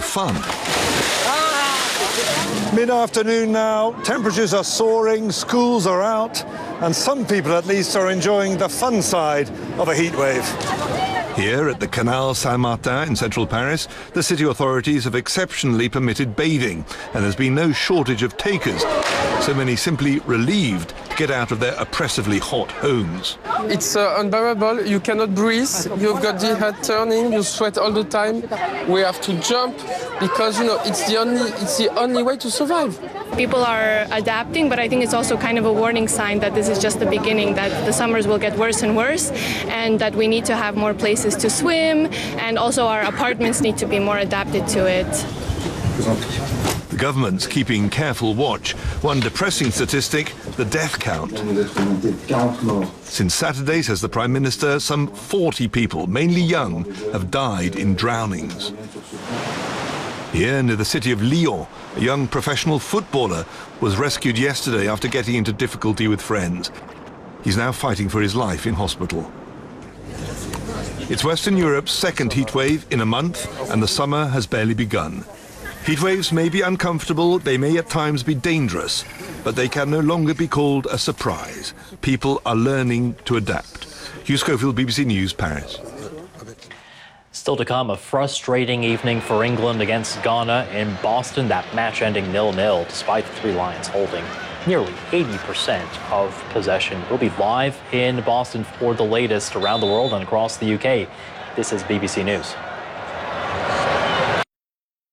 fun. Mid-afternoon now, temperatures are soaring, schools are out, and some people at least are enjoying the fun side of a heat wave. Here at the Canal Saint-Martin in central Paris, the city authorities have exceptionally permitted bathing, and there's been no shortage of takers. So many simply relieved to get out of their oppressively hot homes. It's unbearable. You cannot breathe. You've got the head turning. You sweat all the time. We have to jump because, you know, it's the only way to survive. People are adapting, but I think it's also kind of a warning sign that this is just the beginning, that the summers will get worse and worse, and that we need to have more places to swim, and also our apartments need to be more adapted to it. The government's keeping careful watch. One depressing statistic, the death count. Since Saturday, says the Prime Minister, some 40 people, mainly young, have died in drownings. Here near the city of Lyon, a young professional footballer was rescued yesterday after getting into difficulty with friends. He's now fighting for his life in hospital. It's Western Europe's second heatwave in a month, and the summer has barely begun. Heatwaves may be uncomfortable, they may at times be dangerous, but they can no longer be called a surprise. People are learning to adapt. Hugh Schofield, BBC News, Paris. Still to come, a frustrating evening for England against Ghana in Boston. That match ending 0-0, despite the Three Lions holding nearly 80% of possession. We'll be live in Boston for the latest around the world and across the UK. This is BBC News.